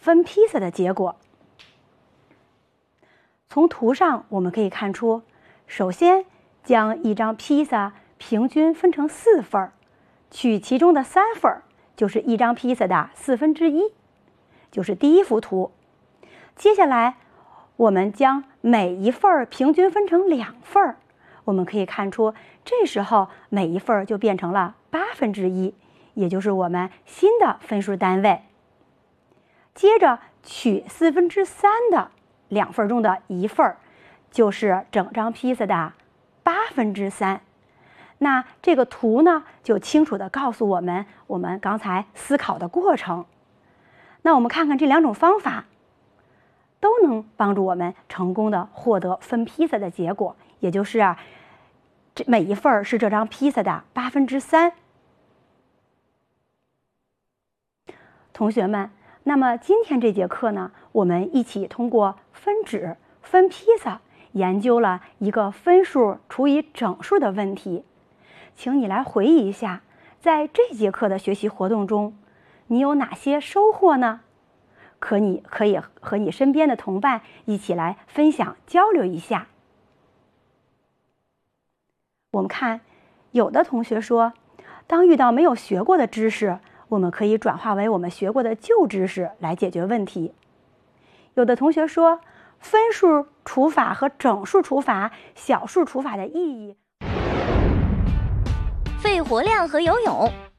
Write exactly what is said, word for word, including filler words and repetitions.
分披萨的结果。从图上我们可以看出，首先将一张披萨平均分成四份儿，取其中的三份儿，就是一张披萨的四分之一，就是第一幅图。接下来我们将每一份儿平均分成两份儿，我们可以看出，这时候每一份儿就变成了八分之一，也就是我们新的分数单位。接着取四分之三的两份中的一份儿，就是整张披萨的八分之三。那这个图呢，就清楚地告诉我们我们刚才思考的过程。那我们看看这两种方法，都能帮助我们成功地获得分披萨的结果，也就是啊，这每一份是这张披萨的八分之三。同学们，那么今天这节课呢，我们一起通过分纸、分披萨，研究了一个分数除以整数的问题。请你来回忆一下，在这节课的学习活动中，你有哪些收获呢？可你可以和你身边的同伴一起来分享交流一下。我们看，有的同学说，当遇到没有学过的知识，我们可以转化为我们学过的旧知识来解决问题。有的同学说，分数除法和整数除法、小数除法的意义。 肺活量和游泳，